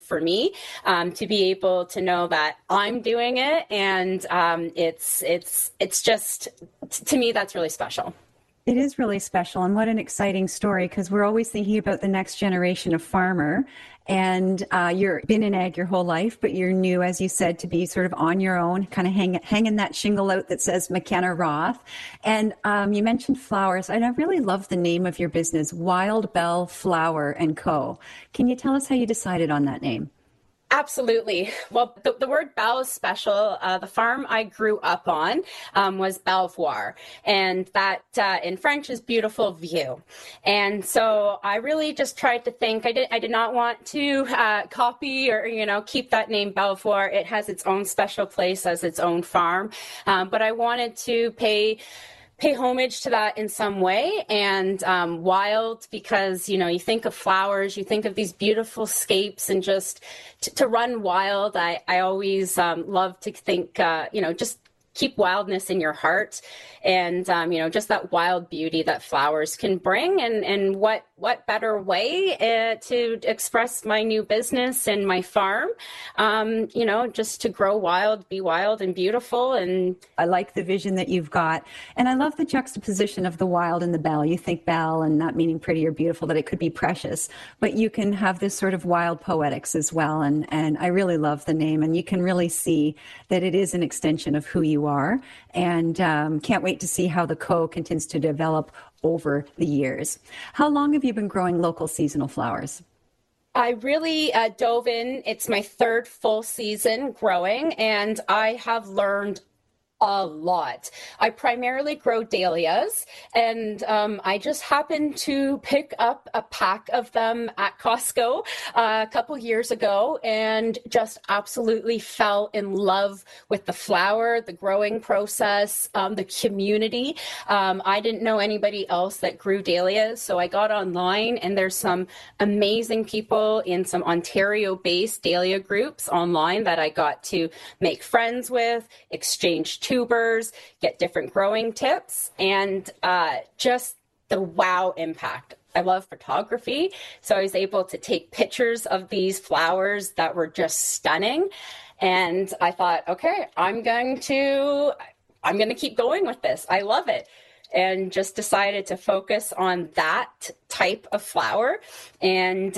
for me, to be able to know that I'm doing it. And it's just, to me, that's really special. It is really special, and what an exciting story, because we're always thinking about the next generation of farmer. And you've been in ag your whole life, but you're new, as you said, to be sort of on your own, kind of hanging that shingle out that says McKenna Roth. And you mentioned flowers, and I really love the name of your business, Wild Bell Flower and Co. Can you tell us how you decided on that name? Absolutely. Well, the word belle is special. The farm I grew up on was Belvoir, and that in French is beautiful view. And so I really just tried to think. I did not want to copy or keep that name Belvoir. It has its own special place as its own farm, but I wanted to pay homage to that in some way. And wild, because, you think of flowers, you think of these beautiful scapes, and just to run wild. I always love to think, just keep wildness in your heart, and just that wild beauty that flowers can bring. And what better way to express my new business and my farm, just to grow wild, be wild and beautiful. And I like the vision that you've got, and I love the juxtaposition of the wild and the belle. You think belle, and not meaning pretty or beautiful, that it could be precious, but you can have this sort of wild poetics as well. And I really love the name, and you can really see that it is an extension of who you are, and can't wait to see how the co continues to develop over the years. How long have you been growing local seasonal flowers? I really dove in. It's my third full season growing, and I have learned a lot. I primarily grow dahlias, and I just happened to pick up a pack of them at Costco a couple years ago, and just absolutely fell in love with the flower, the growing process, the community. I didn't know anybody else that grew dahlias, so I got online, and there's some amazing people in some Ontario-based dahlia groups online that I got to make friends with, exchange tubers, get different growing tips, and just the wow impact. I love photography, so I was able to take pictures of these flowers that were just stunning. And I thought, okay, I'm going to keep going with this. I love it. And just decided to focus on that type of flower. And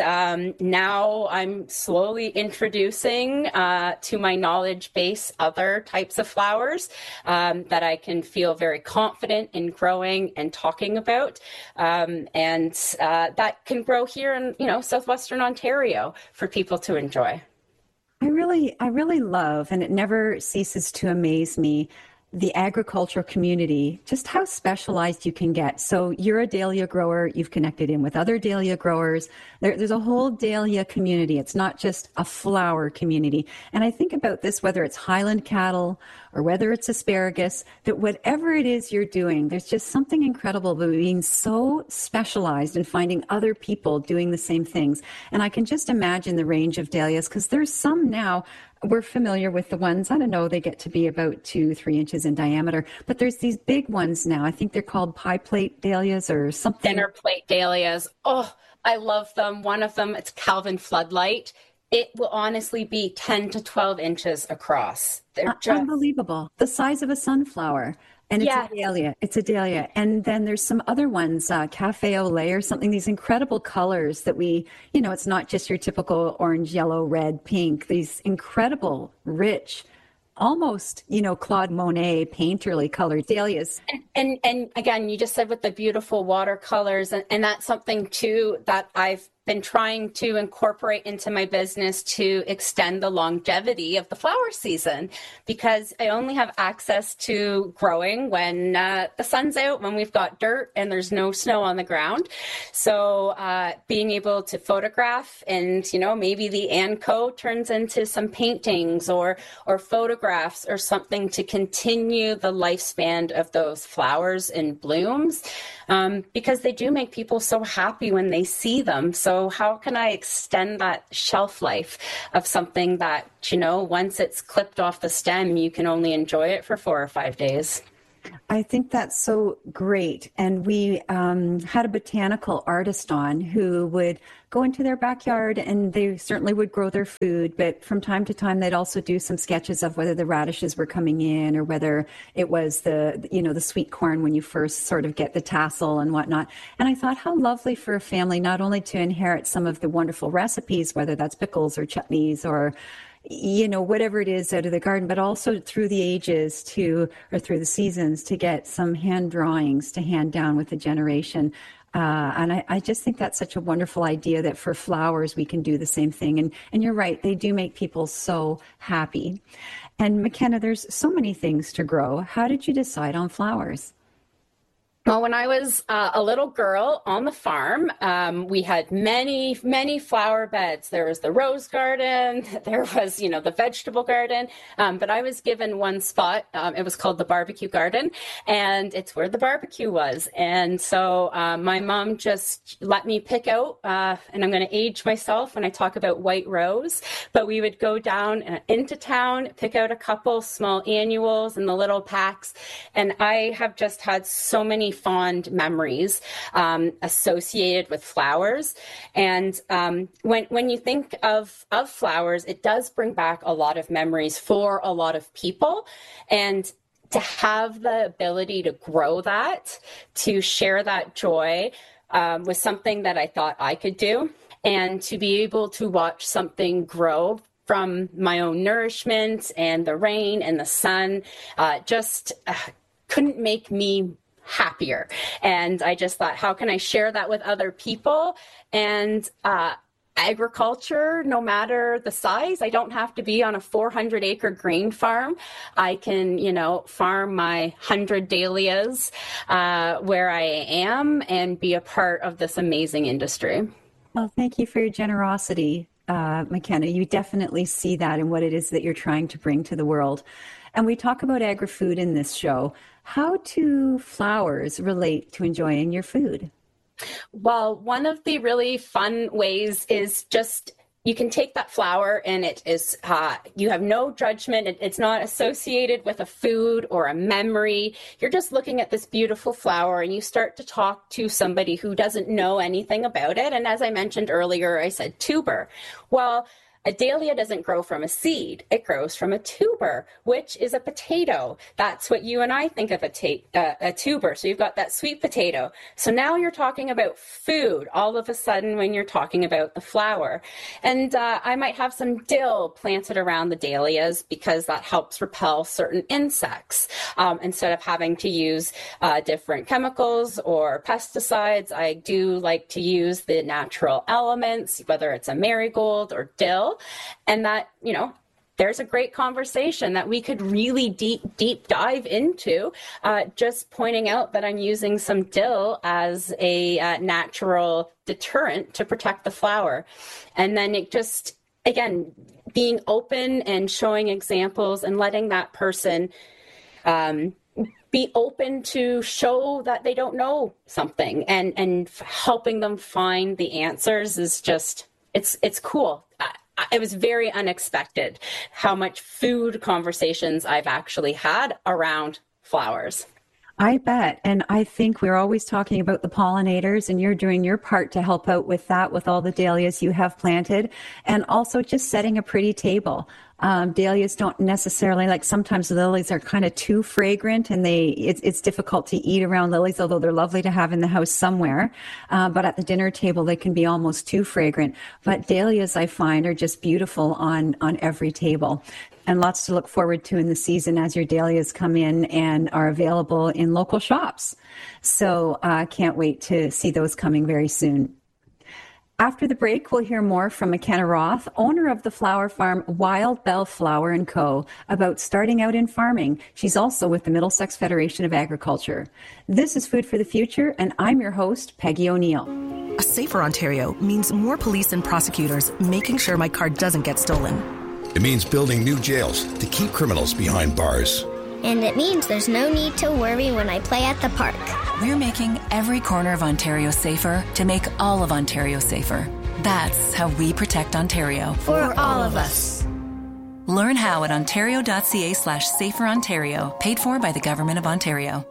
now I'm slowly introducing to my knowledge base other types of flowers that I can feel very confident in growing and talking about. And that can grow here in, southwestern Ontario for people to enjoy. I really love, and it never ceases to amaze me, the agricultural community, just how specialized you can get. So you're a dahlia grower, you've connected in with other dahlia growers. There's a whole dahlia community. It's not just a flower community. And I think about this, whether it's Highland cattle or whether it's asparagus, that whatever it is you're doing, there's just something incredible about being so specialized and finding other people doing the same things. And I can just imagine the range of dahlias, because there's some now. We're familiar with the ones, I don't know, they get to be about 2-3 inches in diameter, but there's these big ones now. I think they're called pie plate dahlias or something. Dinner plate dahlias. Oh, I love them. One of them, it's Calvin Floodlight. It will honestly be 10 to 12 inches across. They're just unbelievable. The size of a sunflower. And it's a dahlia. It's a dahlia. And then there's some other ones, Cafe au lait or something, these incredible colors that it's not just your typical orange, yellow, red, pink, these incredible, rich, almost, Claude Monet painterly colored dahlias. And again, you just said with the beautiful watercolors, and that's something too that I've been trying to incorporate into my business to extend the longevity of the flower season, because I only have access to growing when the sun's out, when we've got dirt and there's no snow on the ground. So being able to photograph, and maybe the Anco turns into some paintings or photographs or something to continue the lifespan of those flowers and blooms, because they do make people so happy when they see them. So how can I extend that shelf life of something that, once it's clipped off the stem, you can only enjoy it for 4 or 5 days? I think that's so great. And we had a botanical artist on who would go into their backyard, and they certainly would grow their food. But from time to time, they'd also do some sketches of whether the radishes were coming in or whether it was the sweet corn when you first sort of get the tassel and whatnot. And I thought, how lovely for a family not only to inherit some of the wonderful recipes, whether that's pickles or chutneys or whatever it is out of the garden, but also through the ages or through the seasons to get some hand drawings to hand down with the generation. And I just think that's such a wonderful idea that for flowers, we can do the same thing. And you're right, they do make people so happy. And McKenna, there's so many things to grow. How did you decide on flowers? Well, when I was a little girl on the farm, we had many, many flower beds. There was the rose garden, there was, the vegetable garden, but I was given one spot. It was called the barbecue garden, and it's where the barbecue was. And so my mom just let me pick out, and I'm going to age myself when I talk about white rose, but we would go down into town, pick out a couple small annuals in the little packs, and I have just had so many fond memories associated with flowers. And when you think of flowers, it does bring back a lot of memories for a lot of people. And to have the ability to grow that, to share that joy was something that I thought I could do. And to be able to watch something grow from my own nourishment and the rain and the sun just couldn't make me happier. And I just thought, how can I share that with other people? And agriculture, no matter the size, I don't have to be on a 400-acre grain farm. I can, farm my 100 dahlias where I am and be a part of this amazing industry. Well, thank you for your generosity, McKenna. You definitely see that in what it is that you're trying to bring to the world. And we talk about agri-food in this show. How do flowers relate to enjoying your food? Well, one of the really fun ways is just you can take that flower and it is, you have no judgment. It's not associated with a food or a memory. You're just looking at this beautiful flower and you start to talk to somebody who doesn't know anything about it. And as I mentioned earlier, I said tuber. Well, a dahlia doesn't grow from a seed. It grows from a tuber, which is a potato. That's what you and I think of a tuber. So you've got that sweet potato. So now you're talking about food all of a sudden when you're talking about the flower. And I might have some dill planted around the dahlias because that helps repel certain insects. Instead of having to use different chemicals or pesticides, I do like to use the natural elements, whether it's a marigold or dill. And that, there's a great conversation that we could really deep dive into, just pointing out that I'm using some dill as a natural deterrent to protect the flower. And then it just, again, being open and showing examples and letting that person be open to show that they don't know something and helping them find the answers is just, it's cool. It was very unexpected how much food conversations I've actually had around flowers. I bet. And I think we're always talking about the pollinators, and you're doing your part to help out with that, with all the dahlias you have planted, and also just setting a pretty table. Dahlias don't necessarily, like sometimes lilies are kind of too fragrant and it's difficult to eat around lilies, although they're lovely to have in the house somewhere. But at the dinner table, they can be almost too fragrant. But dahlias, I find, are just beautiful on every table. And lots to look forward to in the season as your dahlias come in and are available in local shops. So can't wait to see those coming very soon. After the break, we'll hear more from McKenna Roth, owner of the flower farm Wild Bell Flower & Co., about starting out in farming. She's also with the Middlesex Federation of Agriculture. This is Food for the Future, and I'm your host, Peggy O'Neill. A safer Ontario means more police and prosecutors making sure my car doesn't get stolen. It means building new jails to keep criminals behind bars. And it means there's no need to worry when I play at the park. We're making every corner of Ontario safer to make all of Ontario safer. That's how we protect Ontario. For all of us. Learn how at ontario.ca/saferontario. Paid for by the Government of Ontario.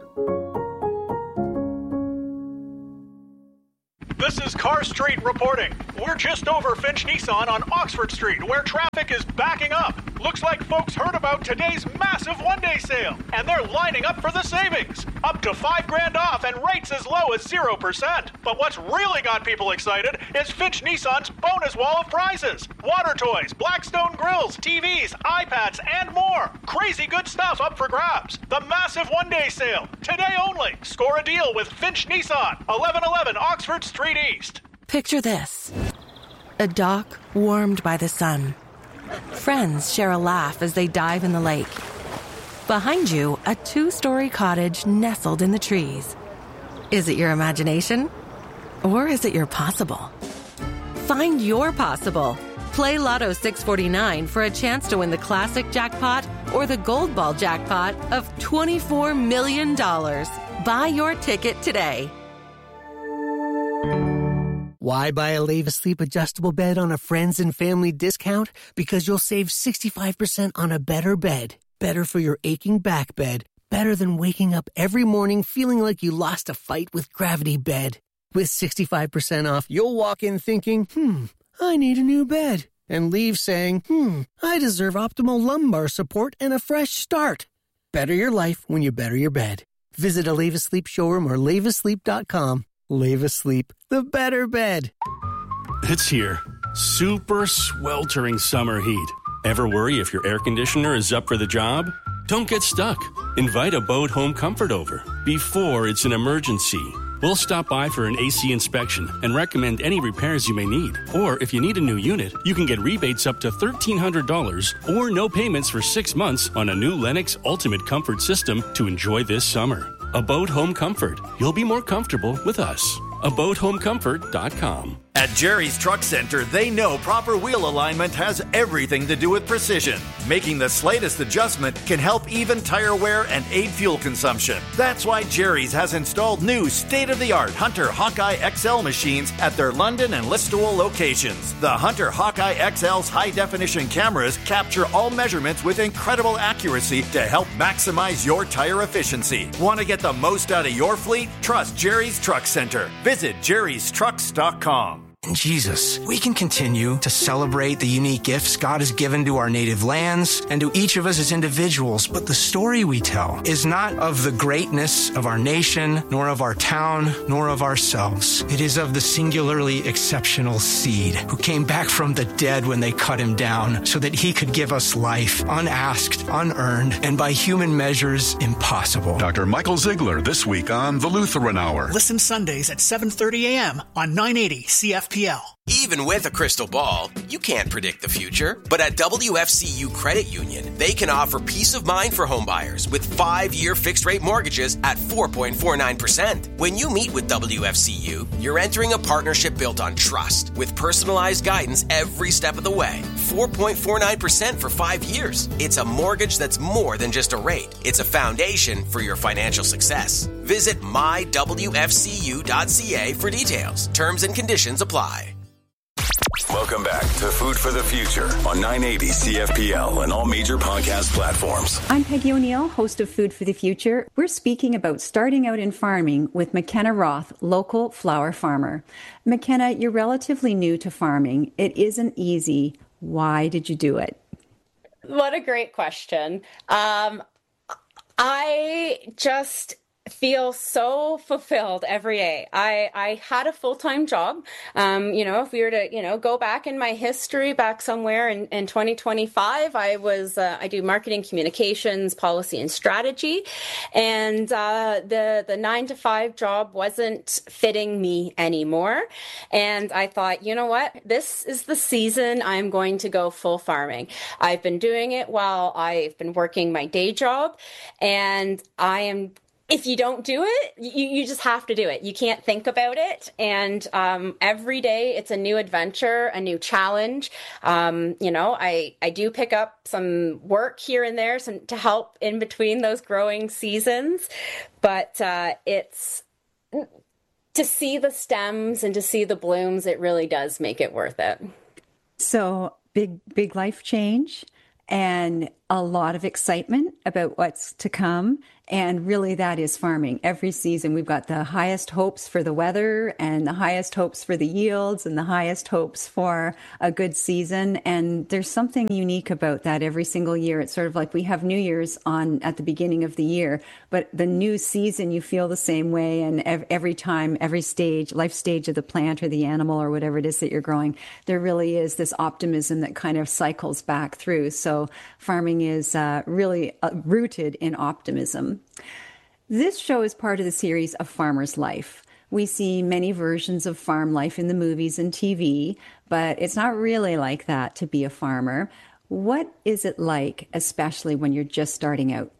This is Car Street reporting. We're just over Finch Nissan on Oxford Street, where traffic is backing up. Looks like folks heard about today's massive one-day sale, and they're lining up for the savings. Up to $5,000 off and rates as low as 0%. But what's really got people excited is Finch Nissan's bonus wall of prizes. Water toys, Blackstone grills, TVs, iPads, and more. Crazy good stuff up for grabs. The massive one-day sale. Today only. Score a deal with Finch Nissan, 1111 Oxford Street East. Picture this. A dock warmed by the sun. Friends share a laugh as they dive in the lake. Behind you, a 2-story cottage nestled in the trees. Is it your imagination? Or is it your possible? Find your possible. Play Lotto 649 for a chance to win the classic jackpot or the gold ball jackpot of $24 million. Buy your ticket today. Why buy a Leva Sleep adjustable bed on a friends and family discount? Because you'll save 65% on a better bed. Better for your aching back bed. Better than waking up every morning feeling like you lost a fight with gravity bed. With 65% off, you'll walk in thinking, I need a new bed. And leave saying, I deserve optimal lumbar support and a fresh start. Better your life when you better your bed. Visit a Leva Sleep showroom or levasleep.com. Leva Sleep, the better bed. It's here. Super sweltering summer heat. Ever worry if your air conditioner is up for the job? Don't get stuck. Invite Abode Home Comfort over before it's an emergency. We'll stop by for an AC inspection and recommend any repairs you may need. Or if you need a new unit, you can get rebates up to $1,300 or no payments for 6 months on a new Lennox Ultimate Comfort system to enjoy this summer. Abode Home Comfort. You'll be more comfortable with us. AbodeHomeComfort.com. At Jerry's Truck Center, they know proper wheel alignment has everything to do with precision. Making the slightest adjustment can help even tire wear and aid fuel consumption. That's why Jerry's has installed new state-of-the-art Hunter Hawkeye XL machines at their London and Listowel locations. The Hunter Hawkeye XL's high-definition cameras capture all measurements with incredible accuracy to help maximize your tire efficiency. Want to get the most out of your fleet? Trust Jerry's Truck Center. Visit jerrystrucks.com. In Jesus, we can continue to celebrate the unique gifts God has given to our native lands and to each of us as individuals, but the story we tell is not of the greatness of our nation, nor of our town, nor of ourselves. It is of the singularly exceptional seed who came back from the dead when they cut him down so that he could give us life, unasked, unearned, and by human measures, impossible. Dr. Michael Ziegler this week on The Lutheran Hour. Listen Sundays at 7:30 a.m. on 980 CFPL. Even with a crystal ball, you can't predict the future. But at WFCU Credit Union, they can offer peace of mind for homebuyers with 5-year fixed-rate mortgages at 4.49%. When you meet with WFCU, you're entering a partnership built on trust with personalized guidance every step of the way. 4.49% for 5 years. It's a mortgage that's more than just a rate. It's a foundation for your financial success. Visit mywfcu.ca for details. Terms and conditions apply. Welcome back to Food for the Future on 980 CFPL and all major podcast platforms. I'm Peggy O'Neill, host of Food for the Future. We're speaking about starting out in farming with McKenna Roth, local flower farmer. McKenna, you're relatively new to farming. It isn't easy. Why did you do it? What a great question. I just feel so fulfilled every day. I had a full-time job. If we were to, go back in my history back somewhere in 2025, I do marketing, communications, policy, and strategy. And the 9-to-5 job wasn't fitting me anymore. And I thought, you know what? This is the season I'm going to go full farming. I've been doing it while I've been working my day job, and if you don't do it, you just have to do it. You can't think about it. And every day it's a new adventure, a new challenge. I do pick up some work here and there to help in between those growing seasons. But it's to see the stems and to see the blooms, it really does make it worth it. So big life change. and a lot of excitement about what's to come. And really, that is farming. Every season, we've got the highest hopes for the weather and the highest hopes for the yields and the highest hopes for a good season. And there's something unique about that every single year. It's sort of like we have New Year's on at the beginning of the year, but the new season, you feel the same way. And every time, every stage, life stage of the plant or the animal or whatever it is that you're growing, there really is this optimism that kind of cycles back through. So farming is really rooted in optimism. This show is part of the series of Farmer's Life. We see many versions of farm life in the movies and TV, but it's not really like that to be a farmer. What is it like, especially when you're just starting out?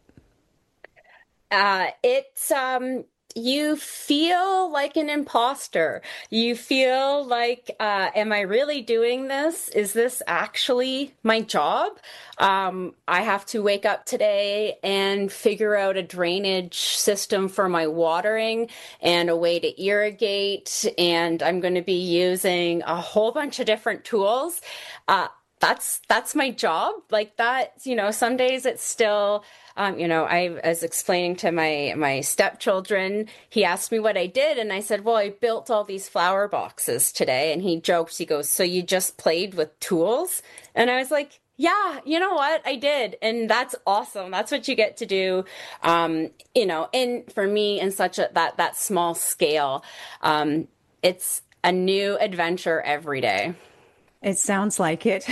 You feel like an imposter. You feel like, am I really doing this? Is this actually my job? I have to wake up today and figure out a drainage system for my watering and a way to irrigate. And I'm going to be using a whole bunch of different tools. That's my job. Like that, some days it's still, I was explaining to my stepchildren, he asked me what I did. And I said, well, I built all these flower boxes today. And he joked, he goes, so you just played with tools? And I was like, yeah, you know what? I did. And that's awesome. That's what you get to do. And for me in such that small scale, it's a new adventure every day. It sounds like it.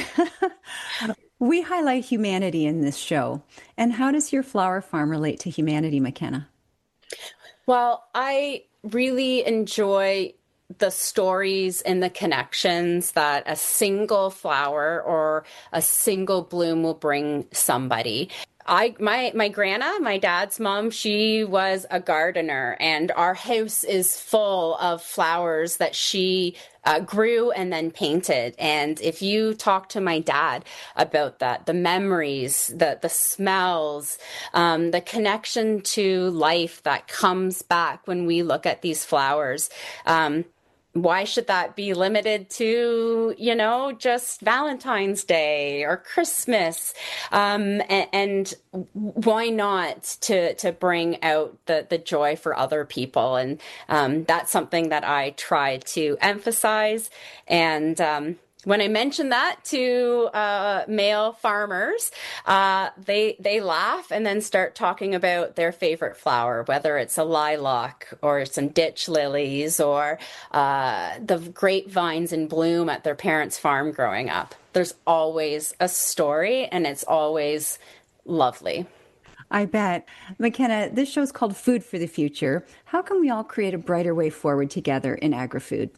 We highlight humanity in this show. And how does your flower farm relate to humanity, McKenna? Well, I really enjoy the stories and the connections that a single flower or a single bloom will bring somebody. My Grandma, my dad's mom, she was a gardener, and our house is full of flowers that she grew and then painted. And if you talk to my dad about that, the memories, the smells, the connection to life that comes back when we look at these flowers, why should that be limited to, just Valentine's Day or Christmas? And why not to bring out the joy for other people? And that's something that I try to emphasize. And when I mention that to male farmers, they laugh and then start talking about their favorite flower, whether it's a lilac or some ditch lilies or the grapevines in bloom at their parents' farm growing up. There's always a story, and it's always lovely. I bet. McKenna, this show's called Food for the Future. How can we all create a brighter way forward together in agri-food?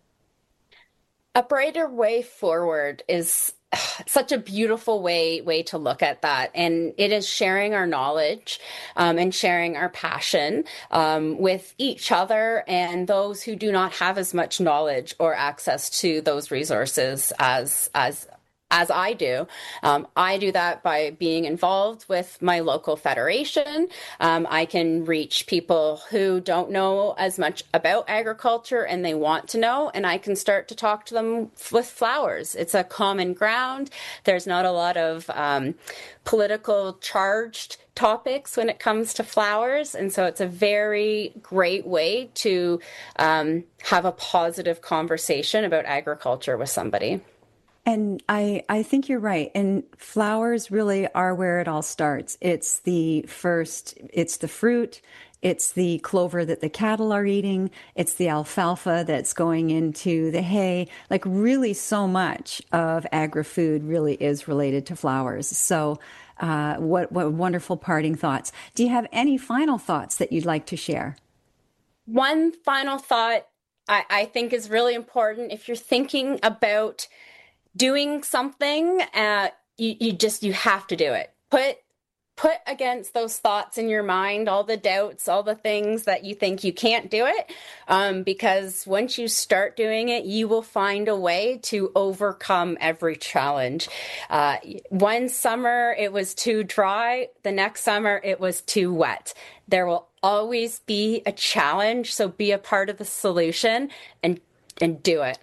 A brighter way forward is such a beautiful way to look at that. And it is sharing our knowledge and sharing our passion with each other and those who do not have as much knowledge or access to those resources as I do. I do that by being involved with my local federation. I can reach people who don't know as much about agriculture and they want to know, and I can start to talk to them with flowers. It's a common ground. There's not a lot of political charged topics when it comes to flowers. And so it's a very great way to have a positive conversation about agriculture with somebody. And I think you're right. And flowers really are where it all starts. It's the fruit, it's the clover that the cattle are eating, it's the alfalfa that's going into the hay. Like really so much of agri-food really is related to flowers. So what wonderful parting thoughts. Do you have any final thoughts that you'd like to share? One final thought I think is really important. If you're thinking about doing something, you have to do it. Put against those thoughts in your mind, all the doubts, all the things that you think you can't do it. Because once you start doing it, you will find a way to overcome every challenge. One summer it was too dry. The next summer it was too wet. There will always be a challenge. So be a part of the solution and do it.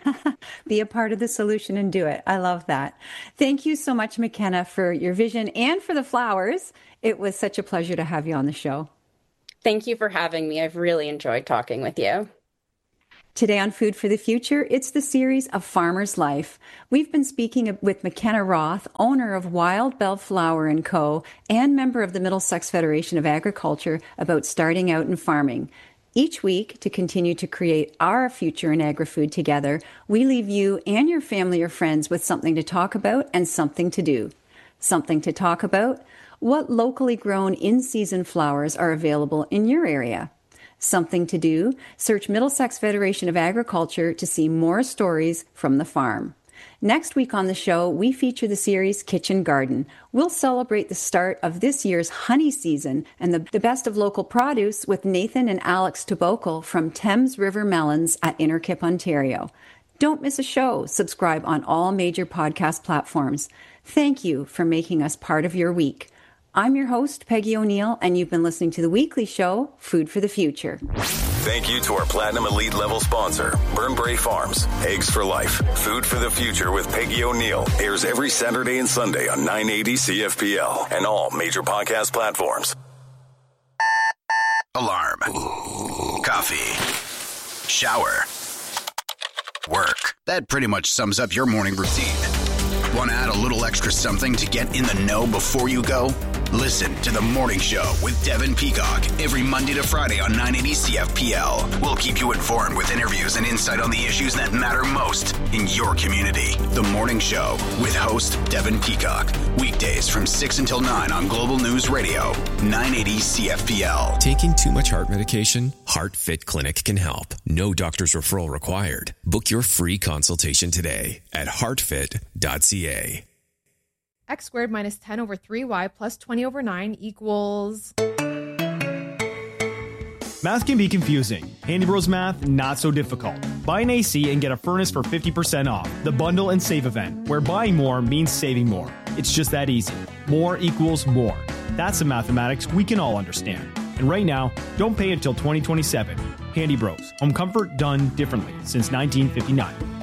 Be a part of the solution and do it. I love that. Thank you so much, McKenna, for your vision and for the flowers. It was such a pleasure to have you on the show. Thank you for having me. I've really enjoyed talking with you. Today on Food for the Future, it's the series of Farmer's Life. We've been speaking with McKenna Roth, owner of Wild Bell Flower & Co. and member of the Middlesex Federation of Agriculture, about starting out in farming. Each week, to continue to create our future in agri-food together, we leave you and your family or friends with something to talk about and something to do. Something to talk about? What locally grown in-season flowers are available in your area? Something to do? Search Middlesex Federation of Agriculture to see more stories from the farm. Next week on the show, we feature the series Kitchen Garden. We'll celebrate the start of this year's honey season and the best of local produce with Nathan and Alex Tobokal from Thames River Melons at Innerkip, Ontario. Don't miss a show. Subscribe on all major podcast platforms. Thank you for making us part of your week. I'm your host, Peggy O'Neill, and you've been listening to the weekly show, Food for the Future. Thank you to our Platinum Elite level sponsor, Burnbrae Farms. Eggs for Life. Food for the Future with Peggy O'Neill airs every Saturday and Sunday on 980 CFPL and all major podcast platforms. Alarm. Coffee. Shower. Work. That pretty much sums up your morning routine. Want to add a little extra something to get in the know before you go? Listen to The Morning Show with Devin Peacock every Monday to Friday on 980 CFPL. We'll keep you informed with interviews and insight on the issues that matter most in your community. The Morning Show with host Devin Peacock. Weekdays from 6 until 9 on Global News Radio, 980 CFPL. Taking too much heart medication? HeartFit Clinic can help. No doctor's referral required. Book your free consultation today at heartfit.ca. X squared minus 10 over 3y plus 20 over 9 equals... Math can be confusing. Handy Bros Math, not so difficult. Buy an AC and get a furnace for 50% off. The Bundle and Save event, where buying more means saving more. It's just that easy. More equals more. That's the mathematics we can all understand. And right now, don't pay until 2027. Handy Bros. Home comfort done differently since 1959.